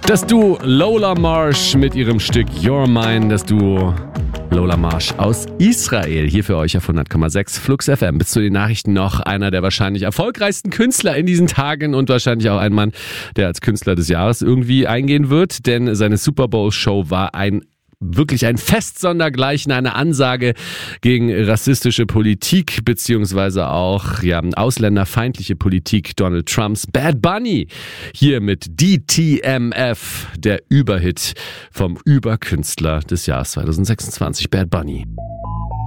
Das Duo Lola Marsh mit ihrem Stück You're Mine. Das Duo Lola Marsh aus Israel. Hier für euch auf 100,6 Flux FM. Bis zu den Nachrichten noch einer der wahrscheinlich erfolgreichsten Künstler in diesen Tagen und wahrscheinlich auch ein Mann, der als Künstler des Jahres irgendwie eingehen wird. Denn seine Super Bowl Show war wirklich ein Fest sondergleichen, eine Ansage gegen rassistische Politik beziehungsweise auch ausländerfeindliche Politik Donald Trumps. Bad Bunny hier mit DTMF, der Überhit vom Überkünstler des Jahres 2026, Bad Bunny.